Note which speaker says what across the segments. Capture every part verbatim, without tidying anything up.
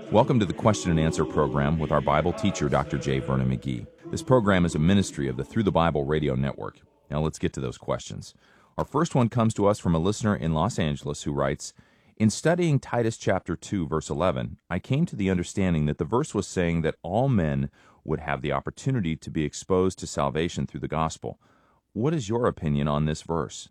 Speaker 1: Welcome to the Question and Answer program with our Bible teacher, Doctor J. Vernon McGee. This program is a ministry of the Through the Bible radio network. Now let's get to those questions. Our first one comes to us from a listener in Los Angeles who writes, "In studying Titus chapter two, verse eleven, I came to the understanding that the verse was saying that all men would have the opportunity to be exposed to salvation through the gospel. What is your opinion on this verse?"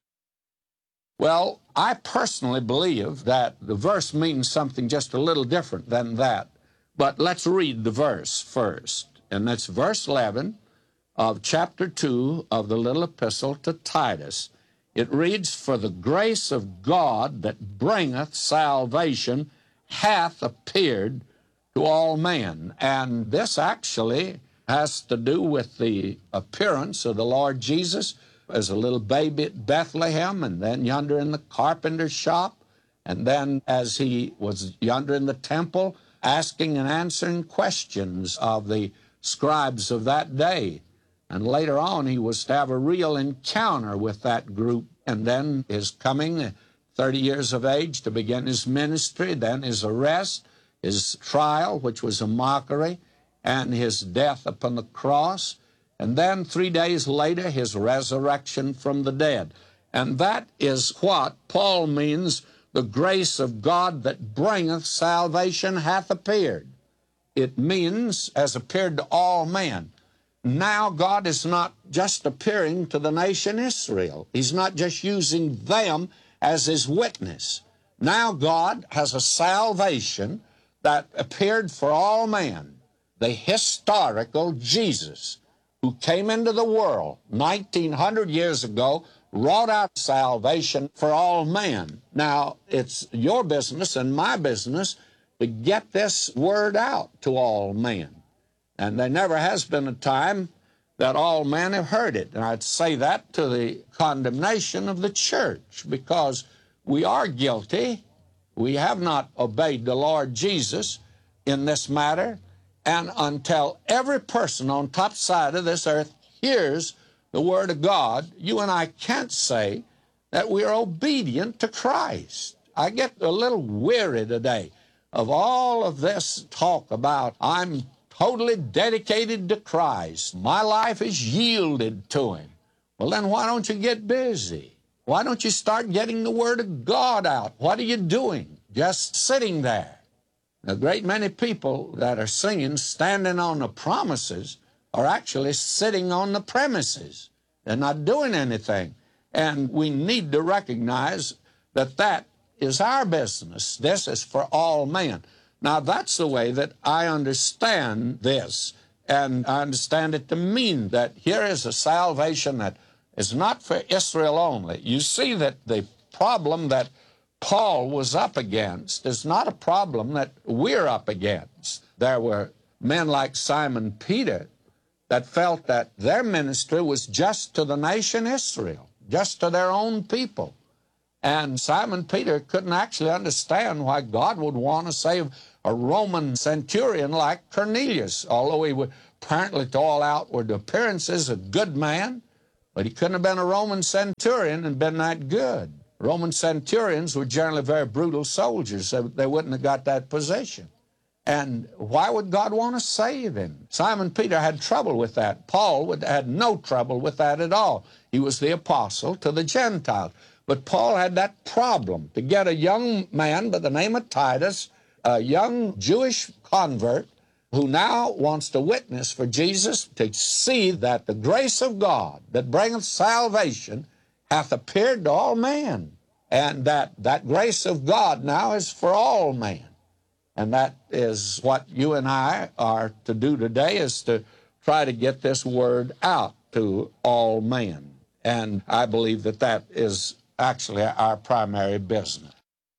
Speaker 2: Well, I personally believe that the verse means something just a little different than that. But let's read the verse first. And that's verse eleven of chapter two of the little epistle to Titus. It reads, "For the grace of God that bringeth salvation hath appeared to all men." And this actually has to do with the appearance of the Lord Jesus as a little baby at Bethlehem, and then yonder in the carpenter's shop, and then as he was yonder in the temple asking and answering questions of the scribes of that day. And later on, he was to have a real encounter with that group, and then his coming, thirty years of age, to begin his ministry, then his arrest, his trial, which was a mockery, and his death upon the cross, and then three days later, his resurrection from the dead. And that is what Paul means, the grace of God that bringeth salvation hath appeared. It means, has appeared to all men. Now God is not just appearing to the nation Israel. He's not just using them as his witness. Now God has a salvation that appeared for all men, the historical Jesus, who came into the world nineteen hundred years ago, wrought out salvation for all men. Now, it's your business and my business to get this word out to all men. And there never has been a time that all men have heard it. And I'd say that to the condemnation of the church, because we are guilty. We have not obeyed the Lord Jesus in this matter. And until every person on top side of this earth hears the Word of God, you and I can't say that we are obedient to Christ. I get a little weary today of all of this talk about I'm totally dedicated to Christ. My life is yielded to Him. Well, then why don't you get busy? Why don't you start getting the Word of God out? What are you doing? Just sitting there. A great many people that are singing, standing on the promises, are actually sitting on the premises. They're not doing anything. And we need to recognize that that is our business. This is for all men. Now, that's the way that I understand this. And I understand it to mean that here is a salvation that is not for Israel only. You see that the problem that Paul was up against is not a problem that we're up against. There were men like Simon Peter that felt that their ministry was just to the nation Israel, just to their own people. And Simon Peter couldn't actually understand why God would want to save a Roman centurion like Cornelius, although he was apparently to all outward appearances a good man, but he couldn't have been a Roman centurion and been that good. Roman centurions were generally very brutal soldiers, so they wouldn't have got that position. And why would God want to save him? Simon Peter had trouble with that. Paul would, had no trouble with that at all. He was the apostle to the Gentiles. But Paul had that problem, to get a young man by the name of Titus, a young Jewish convert, who now wants to witness for Jesus, to see that the grace of God that bringeth salvation hath appeared to all men, and that that grace of God now is for all men. And that is what you and I are to do today, is to try to get this word out to all men. And I believe that that is actually our primary business.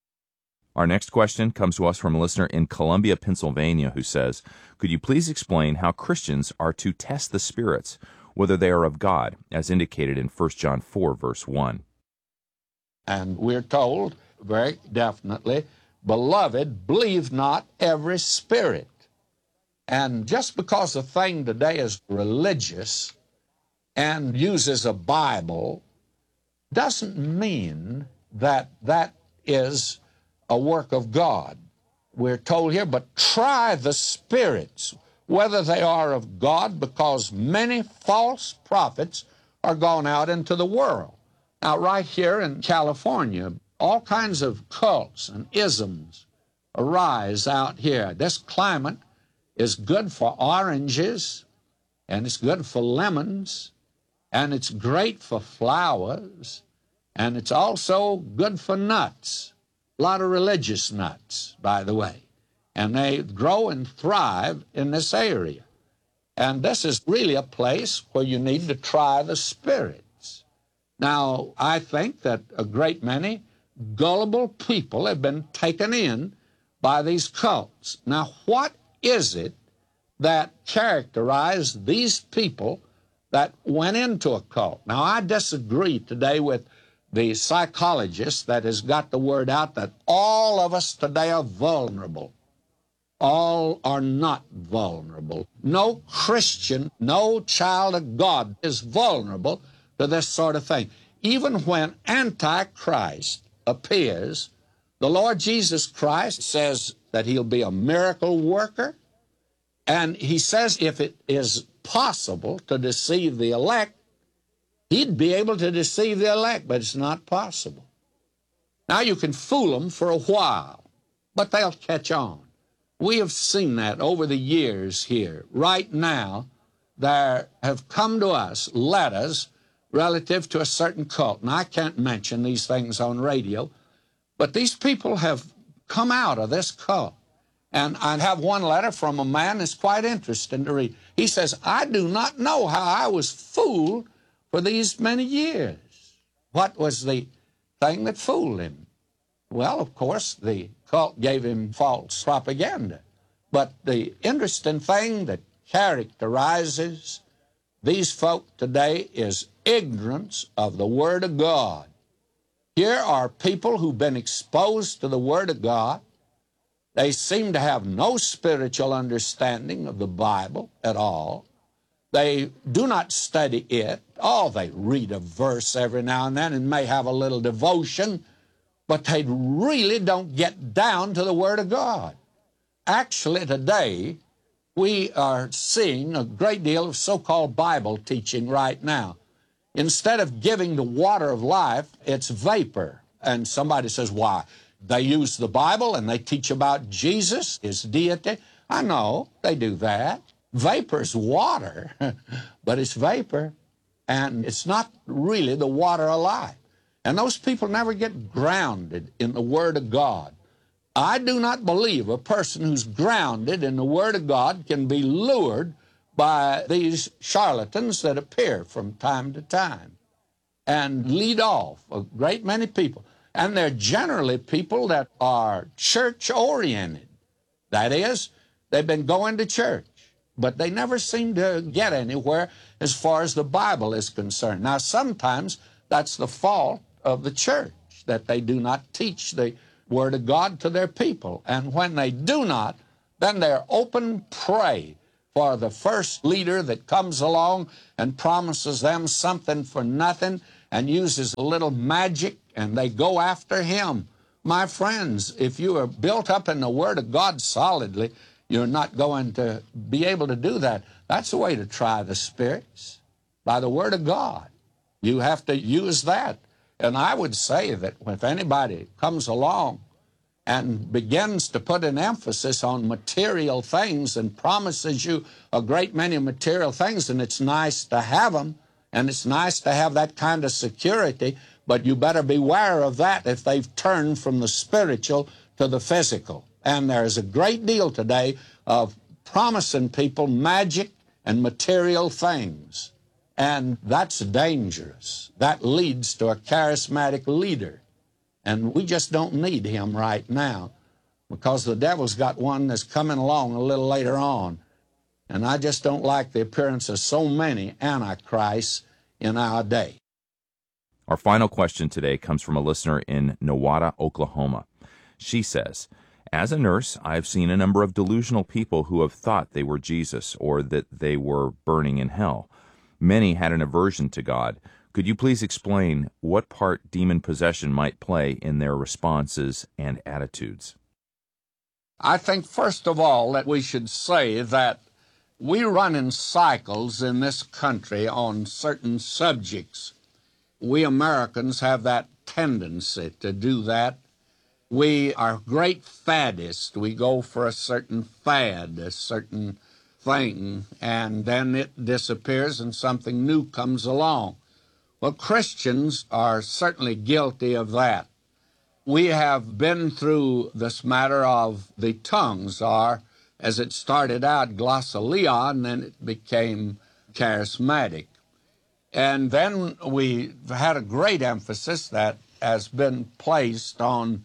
Speaker 1: Our next question comes to us from a listener in Columbia, Pennsylvania, who says, "Could you please explain how Christians are to test the spirits, whether they are of God, as indicated in First John four, verse one.
Speaker 2: And we're told very definitely, "Beloved, believe not every spirit." And just because a thing today is religious and uses a Bible doesn't mean that that is a work of God. we're told here, but try the spirits, whether they are of God, because many false prophets are gone out into the world. Now, right here in California, all kinds of cults and isms arise out here. This climate is good for oranges, and it's good for lemons, and it's great for flowers, and it's also good for nuts. A lot of religious nuts, by the way. And they grow and thrive in this area. And this is really a place where you need to try the spirits. Now, I think that a great many gullible people have been taken in by these cults. Now, what is it that characterized these people that went into a cult? Now, I disagree today with the psychologist that has got the word out that all of us today are vulnerable. All are not vulnerable. No Christian, no child of God is vulnerable to this sort of thing. Even when Antichrist appears, the Lord Jesus Christ says that he'll be a miracle worker, and he says if it is possible to deceive the elect, he'd be able to deceive the elect, but it's not possible. Now, you can fool them for a while, but they'll catch on. We have seen that over the years here. Right now, there have come to us letters relative to a certain cult. And I can't mention these things on radio, but these people have come out of this cult. And I have one letter from a man that's quite interesting to read. He says, I do not know how I was fooled for these many years. What was the thing that fooled him? Well, of course, the cult gave him false propaganda. But the interesting thing that characterizes these folk today is ignorance of the Word of God. Here are people who've been exposed to the Word of God. They seem to have no spiritual understanding of the Bible at all. They do not study it. Oh, they read a verse every now and then and may have a little devotion, but they really don't get down to the Word of God. Actually, today, we are seeing a great deal of so-called Bible teaching right now. Instead of giving the water of life, it's vapor. And somebody says, why? They use the Bible and they teach about Jesus, his deity. I know, they do that. Vapor's water, but it's vapor, and it's not really the water of life. And those people never get grounded in the Word of God. I do not believe a person who's grounded in the Word of God can be lured by these charlatans that appear from time to time and lead off a great many people. And they're generally people that are church-oriented. That is, they've been going to church, but they never seem to get anywhere as far as the Bible is concerned. Now, sometimes that's the fault of the church, that they do not teach the Word of God to their people. And when they do not, then they're open prey for the first leader that comes along and promises them something for nothing and uses a little magic, and they go after him. My friends, if you are built up in the Word of God solidly, you're not going to be able to do that. That's the way to try the spirits, by the Word of God. You have to use that. And I would say that if anybody comes along and begins to put an emphasis on material things and promises you a great many material things, and it's nice to have them, and it's nice to have that kind of security, but you better beware of that if they've turned from the spiritual to the physical. And there's a great deal today of promising people magic and material things. And that's dangerous. That leads to a charismatic leader. And we just don't need him right now, because the devil's got one that's coming along a little later on. And I just don't like the appearance of so many antichrists in our day.
Speaker 1: Our final question today comes from a listener in Nowata, Oklahoma. She says, as a nurse, I've seen a number of delusional people who have thought they were Jesus or that they were burning in hell. Many had an aversion to God. Could you please explain what part demon possession might play in their responses and attitudes?
Speaker 2: I think, first of all, that we should say that we run in cycles in this country on certain subjects. We Americans have that tendency to do that. We are great faddists. We go for a certain fad, a certain thing, and then it disappears and something new comes along. Well, Christians are certainly guilty of that. We have been through this matter of the tongues, or as it started out, glossolalia, and then it became charismatic. And then we had a great emphasis that has been placed on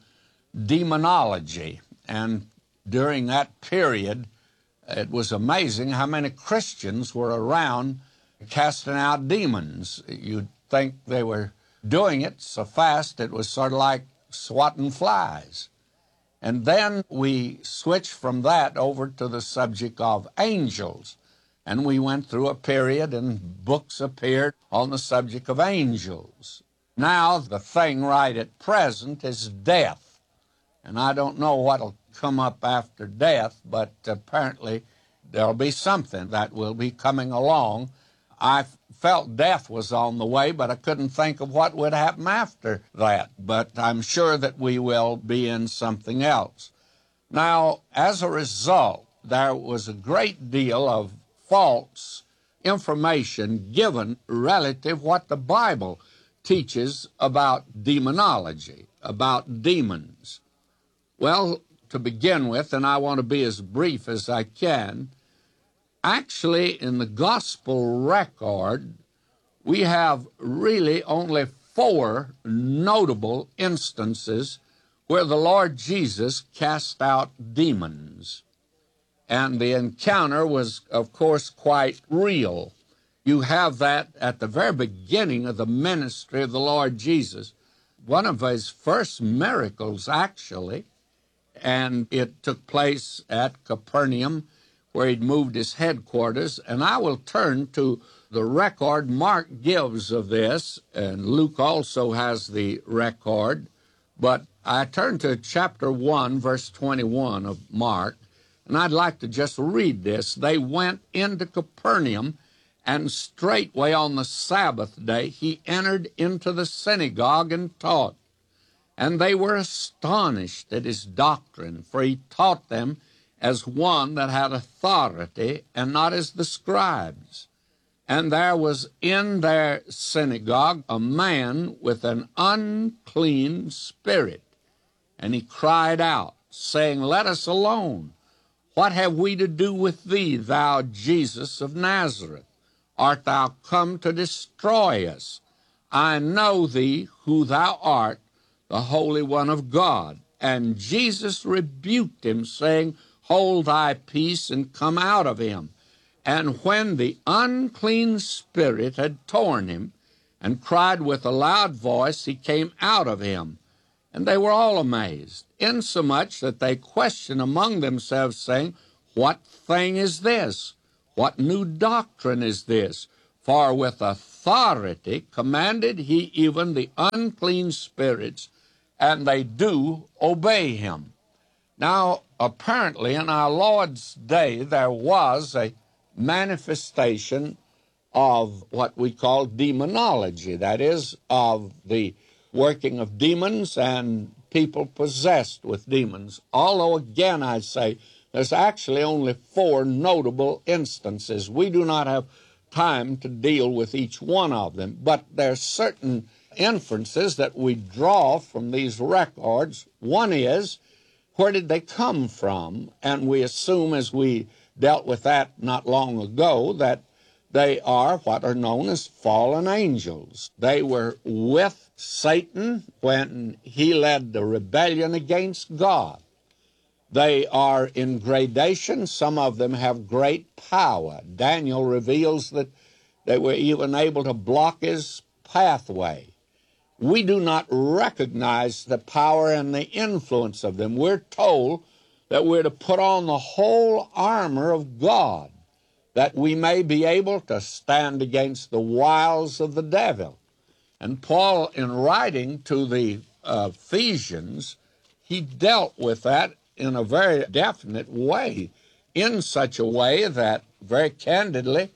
Speaker 2: demonology. And during that period, it was amazing how many Christians were around casting out demons. You'd think they were doing it so fast it was sort of like swatting flies. And then we switched from that over to the subject of angels. And we went through a period and books appeared on the subject of angels. Now the thing right at present is death. And I don't know what'll come up after death, but apparently there'll be something that will be coming along. I felt death was on the way, but I couldn't think of what would happen after that. But I'm sure that we will be in something else. Now, as a result, there was a great deal of false information given relative what the Bible teaches about demonology, about demons. Well, to begin with, and I want to be as brief as I can, actually in the gospel record, we have really only four notable instances where the Lord Jesus cast out demons. And the encounter was, of course, quite real. You have that at the very beginning of the ministry of the Lord Jesus. One of his first miracles, actually, and it took place at Capernaum, where he'd moved his headquarters. And I will turn to the record Mark gives of this, and Luke also has the record. But I turn to chapter one, verse twenty-one of Mark, and I'd like to just read this. They went into Capernaum, and straightway on the Sabbath day he entered into the synagogue and taught. And they were astonished at his doctrine, for he taught them as one that had authority, and not as the scribes. And there was in their synagogue a man with an unclean spirit. And he cried out, saying, Let us alone. What have we to do with thee, thou Jesus of Nazareth? Art thou come to destroy us? I know thee who thou art, the Holy One of God. And Jesus rebuked him, saying, Hold thy peace, and come out of him. And when the unclean spirit had torn him, and cried with a loud voice, he came out of him. And they were all amazed, insomuch that they questioned among themselves, saying, What thing is this? What new doctrine is this? For with authority commanded he even the unclean spirits, and they do obey him. Now, apparently, in our Lord's day, there was a manifestation of what we call demonology, that is, of the working of demons and people possessed with demons. Although, again, I say, there's actually only four notable instances. We do not have time to deal with each one of them, but there are certain inferences that we draw from these records. One is, where did they come from? And we assume, as we dealt with that not long ago, that they are what are known as fallen angels. They were with Satan when he led the rebellion against God. They are in gradation. Some of them have great power. Daniel reveals that they were even able to block his pathway. We do not recognize the power and the influence of them. We're told that we're to put on the whole armor of God, that we may be able to stand against the wiles of the devil. And Paul, in writing to the uh, Ephesians, he dealt with that in a very definite way, in such a way that, very candidly,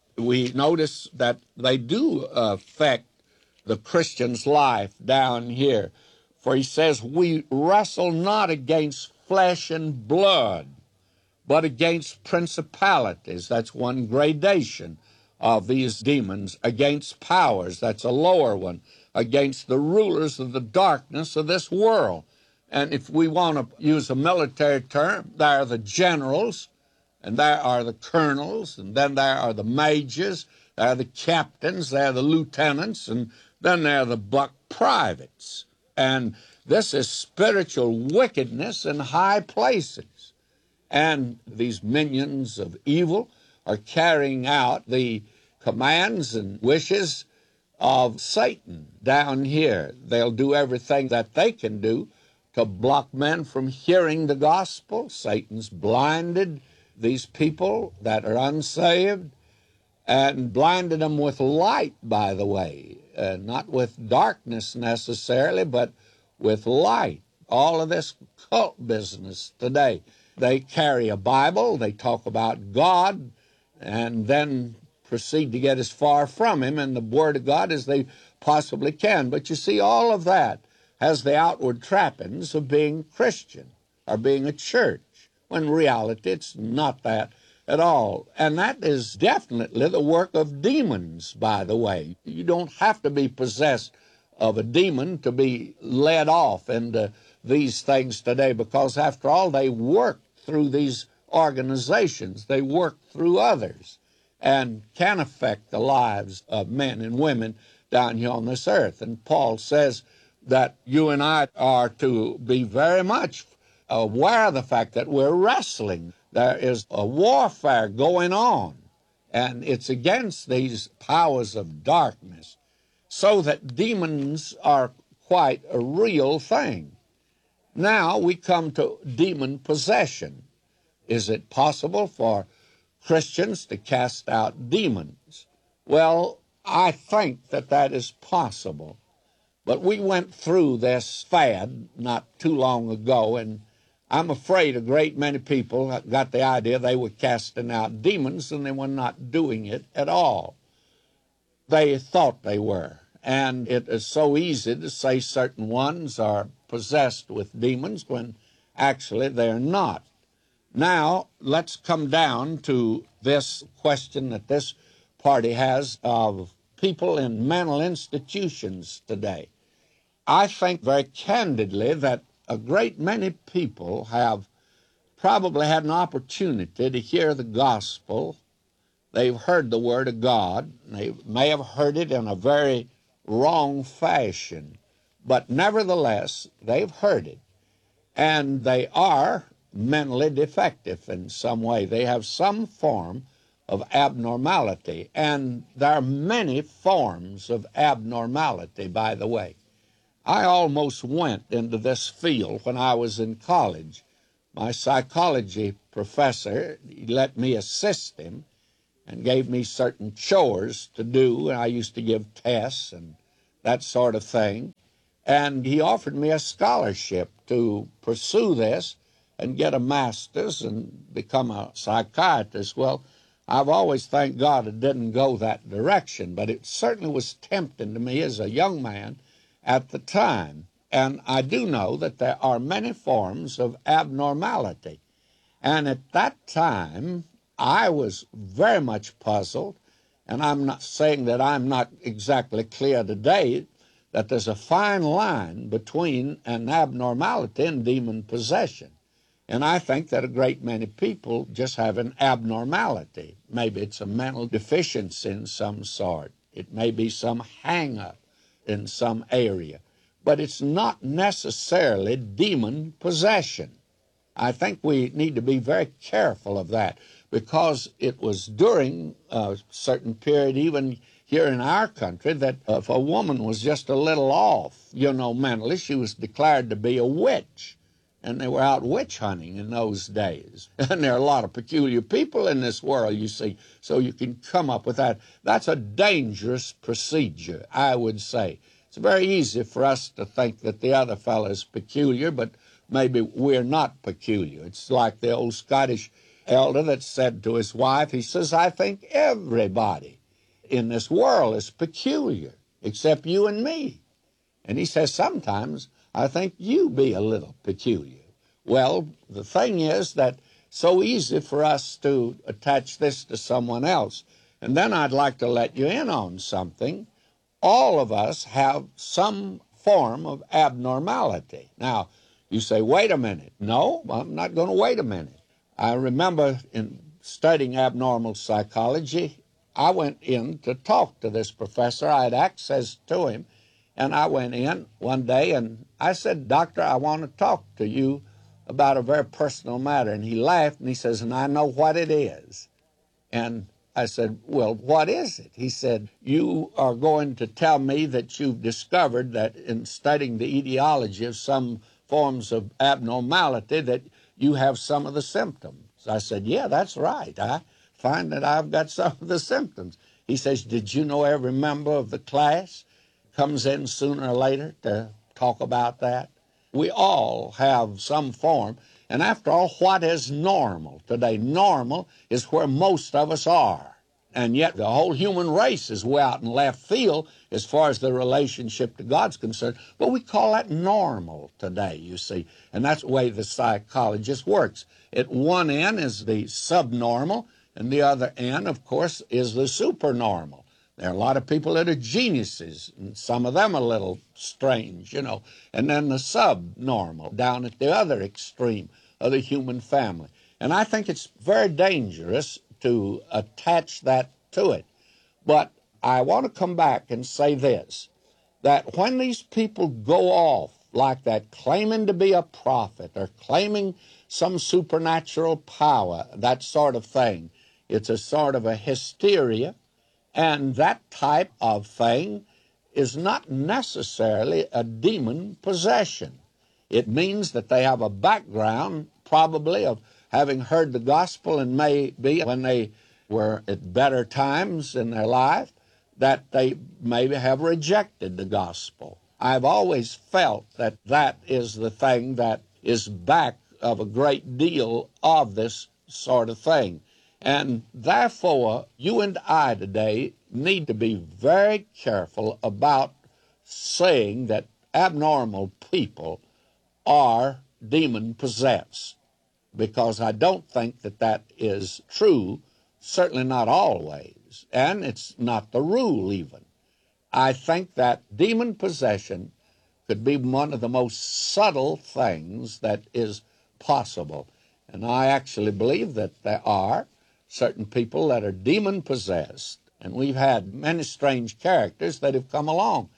Speaker 2: we notice that they do affect the Christian's life down here. For he says, we wrestle not against flesh and blood, but against principalities. That's one gradation of these demons. Against powers. That's a lower one. Against the rulers of the darkness of this world. And if we want to use a military term, there are the generals, and there are the colonels, and then there are the majors, there are the captains, there are the lieutenants, and then there are the buck privates. And this is spiritual wickedness in high places. And these minions of evil are carrying out the commands and wishes of Satan down here. They'll do everything that they can do to block men from hearing the gospel. Satan's blinded these people that are unsaved, and blinded them with light, by the way, uh, not with darkness necessarily, but with light. All of this cult business today. They carry a Bible, they talk about God, and then proceed to get as far from him and the Word of God as they possibly can. But you see, all of that has the outward trappings of being Christian or being a church, when in reality it's not that at all. And that is definitely the work of demons, by the way. You don't have to be possessed of a demon to be led off into these things today, because after all, they work through these organizations. They work through others and can affect the lives of men and women down here on this earth. And Paul says that you and I are to be very much aware of the fact that we're wrestling. There is a warfare going on, and it's against these powers of darkness, so that demons are quite a real thing. Now we come to demon possession. Is it possible for Christians to cast out demons? Well, I think that that is possible. But we went through this fad not too long ago, and I'm afraid a great many people got the idea they were casting out demons, and they were not doing it at all. They thought they were. And it is so easy to say certain ones are possessed with demons when actually they're not. Now, let's come down to this question that this party has of people in mental institutions today. I think very candidly that a great many people have probably had an opportunity to hear the gospel. They've heard the Word of God. They may have heard it in a very wrong fashion, but nevertheless, they've heard it. And they are mentally defective in some way. They have some form of abnormality. And there are many forms of abnormality, by the way. I almost went into this field when I was in college. My psychology professor, he let me assist him and gave me certain chores to do, and I used to give tests and that sort of thing. And he offered me a scholarship to pursue this and get a master's and become a psychiatrist. Well, I've always thanked God it didn't go that direction, but it certainly was tempting to me as a young man at the time. And I do know that there are many forms of abnormality. And at that time, I was very much puzzled, and I'm not saying that I'm not exactly clear today, that there's a fine line between an abnormality and demon possession. And I think that a great many people just have an abnormality. Maybe it's a mental deficiency in some sort. It may be some hang-up in some area. But it's not necessarily demon possession. I think we need to be very careful of that, because it was during a certain period, even here in our country, that if a woman was just a little off, you know, mentally, she was declared to be a witch. And they were out witch hunting in those days. And there are a lot of peculiar people in this world, you see, so you can come up with that. That's a dangerous procedure, I would say. It's very easy for us to think that the other fellow is peculiar, but maybe we're not peculiar. It's like the old Scottish elder that said to his wife, he says, I think everybody in this world is peculiar except you and me. And he says, sometimes I think you be a little peculiar. Well, the thing is that so easy for us to attach this to someone else. And then I'd like to let you in on something. All of us have some form of abnormality. Now, you say, wait a minute. No, I'm not going to wait a minute. I remember in studying abnormal psychology, I went in to talk to this professor. I had access to him, and I went in one day, and I said, Doctor, I want to talk to you about a very personal matter. And he laughed, and he says, and I know what it is. And I said, well, what is it? He said, you are going to tell me that you've discovered that in studying the etiology of some forms of abnormality that you have some of the symptoms. I said, yeah, that's right. I find that I've got some of the symptoms. He says, did you know every member of the class comes in sooner or later to talk about that? We all have some form. And after all, what is normal today? Normal is where most of us are. And yet the whole human race is way out in left field as far as the relationship to God's concerned. But we call that normal today, you see. And that's the way the psychologist works. At one end is the subnormal, and the other end, of course, is the supernormal. There are a lot of people that are geniuses, and some of them a little strange, you know. And then the subnormal, down at the other extreme of the human family. And I think it's very dangerous to attach that to it. But I want to come back and say this, that when these people go off like that, claiming to be a prophet or claiming some supernatural power, that sort of thing, it's a sort of a hysteria. And that type of thing is not necessarily a demon possession. It means that they have a background, probably, of having heard the gospel, and maybe when they were at better times in their life, that they maybe have rejected the gospel. I've always felt that that is the thing that is back of a great deal of this sort of thing. And therefore, you and I today need to be very careful about saying that abnormal people are demon-possessed, because I don't think that that is true, certainly not always, and it's not the rule even. I think that demon possession could be one of the most subtle things that is possible. And I actually believe that there are certain people that are demon-possessed, and we've had many strange characters that have come along.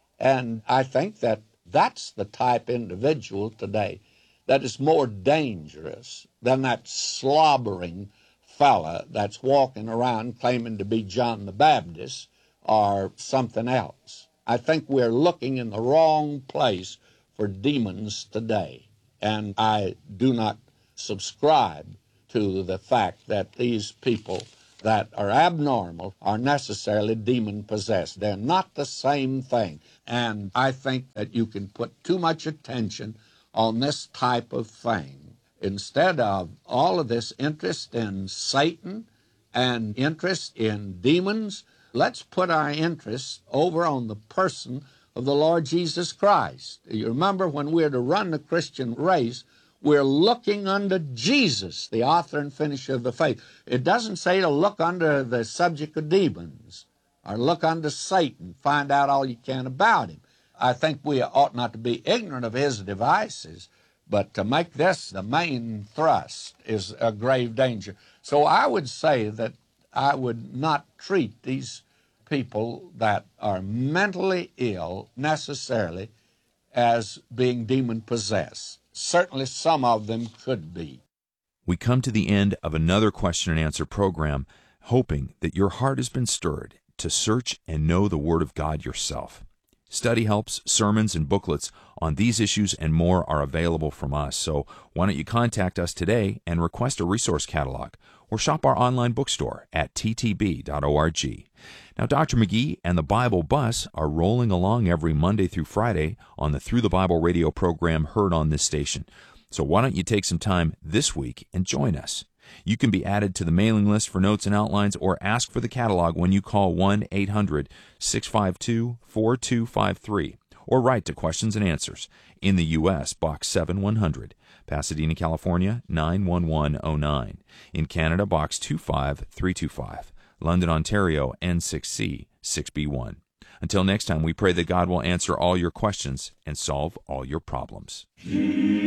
Speaker 2: And I think that that's the type individual today that is more dangerous than that slobbering fella that's walking around claiming to be John the Baptist or something else. I think we're looking in the wrong place for demons today. And I do not subscribe to the fact that these people that are abnormal are necessarily demon-possessed. They're not the same thing. And I think that you can put too much attention on this type of thing instead of all of this interest in Satan and interest in demons. Let's put our interest over on the person of the Lord Jesus Christ. You remember, when we're to run the Christian race, we're looking unto Jesus, the author and finisher of the faith. It doesn't say to look under the subject of demons or look unto Satan, find out all you can about him. I think we ought not to be ignorant of his devices, but to make this the main thrust is a grave danger. So I would say that I would not treat these people that are mentally ill necessarily as being demon-possessed. Certainly some of them could be.
Speaker 1: We come to the end of another question and answer program, hoping that your heart has been stirred to search and know the Word of God yourself. Study helps, sermons, and booklets on these issues and more are available from us. So why don't you contact us today and request a resource catalog, or shop our online bookstore at t t b dot org. Now, Doctor McGee and the Bible Bus are rolling along every Monday through Friday on the Through the Bible radio program heard on this station. So why don't you take some time this week and join us? You can be added to the mailing list for notes and outlines or ask for the catalog when you call one eight hundred six five two four two five three or write to Questions and Answers in the U S Box seven one hundred, Pasadena, California nine one one oh nine. In Canada, Box two five three two five. London, Ontario N six C six B one. Until next time, we pray that God will answer all your questions and solve all your problems.